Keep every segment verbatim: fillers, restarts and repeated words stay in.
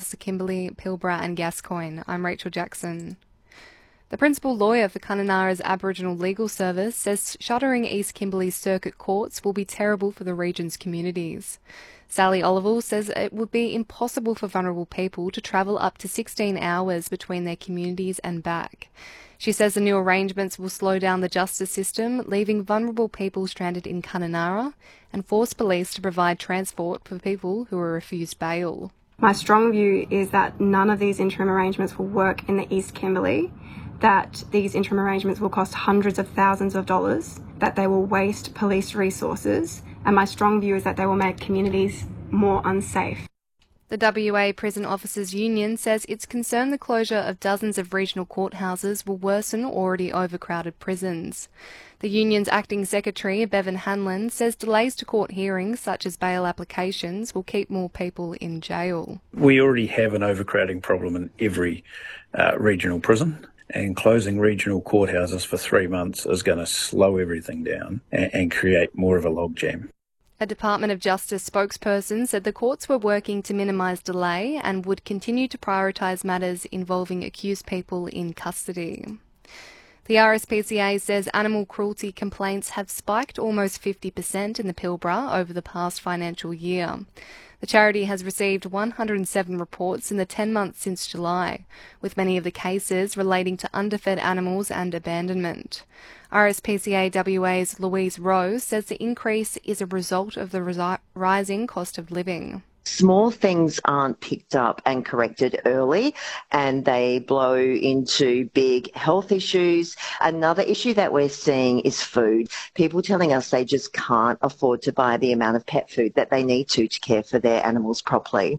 Officer Kimberley, Pilbara and Gascoyne. I'm Rachel Jackson. The principal lawyer for Kununurra's Aboriginal Legal Service says shuttering East Kimberley's circuit courts will be terrible for the region's communities. Sally Oliver says it would be impossible for vulnerable people to travel up to sixteen hours between their communities and back. She says the new arrangements will slow down the justice system, leaving vulnerable people stranded in Kununurra, and force police to provide transport for people who are refused bail. My strong view is that none of these interim arrangements will work in the East Kimberley, that these interim arrangements will cost hundreds of thousands of dollars, that they will waste police resources, and my strong view is that they will make communities more unsafe. The W A Prison Officers Union says it's concerned the closure of dozens of regional courthouses will worsen already overcrowded prisons. The union's acting secretary, Bevan Hanlon, says delays to court hearings, such as bail applications, will keep more people in jail. We already have an overcrowding problem in every uh, regional prison, and closing regional courthouses for three months is going to slow everything down and, and create more of a logjam. A Department of Justice spokesperson said the courts were working to minimise delay and would continue to prioritise matters involving accused people in custody. The R S P C A says animal cruelty complaints have spiked almost fifty percent in the Pilbara over the past financial year. The charity has received one hundred seven reports in the ten months since July, with many of the cases relating to underfed animals and abandonment. R S P C A W A's Louise Rose says the increase is a result of the resi- rising cost of living. Small things aren't picked up and corrected early, and they blow into big health issues. Another issue that we're seeing is food. People telling us they just can't afford to buy the amount of pet food that they need to to care for their animals properly.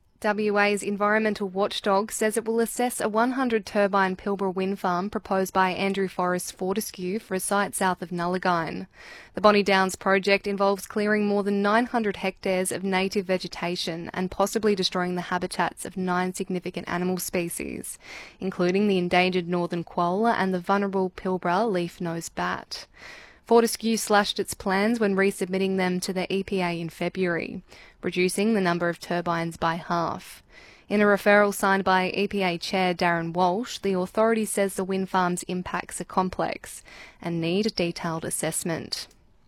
W A's environmental watchdog says it will assess a one hundred turbine Pilbara wind farm proposed by Andrew Forrest Fortescue for a site south of Nullagine. The Bonnie Downs project involves clearing more than nine hundred hectares of native vegetation and possibly destroying the habitats of nine significant animal species, including the endangered northern quoll and the vulnerable Pilbara leaf-nosed bat. Fortescue slashed its plans when resubmitting them to the E P A in February, reducing the number of turbines by half. In a referral signed by E P A Chair Darren Walsh, the authority says the wind farm's impacts are complex and need a detailed assessment.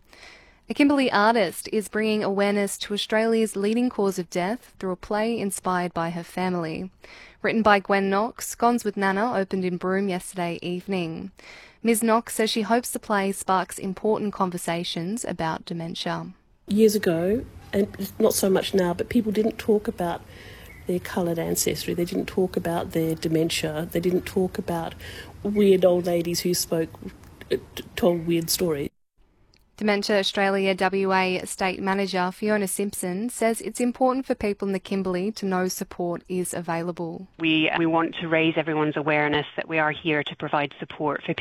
A Kimberley artist is bringing awareness to Australia's leading cause of death through a play inspired by her family. Written by Gwen Knox, Scones with Nana opened in Broome yesterday evening. Miz Knox says she hopes the play sparks important conversations about dementia. Years ago, and not so much now, but people didn't talk about their coloured ancestry. They didn't talk about their dementia. They didn't talk about weird old ladies who spoke, told weird stories. Dementia Australia W A State Manager Fiona Simpson says it's important for people in the Kimberley to know support is available. We we want to raise everyone's awareness that we are here to provide support for people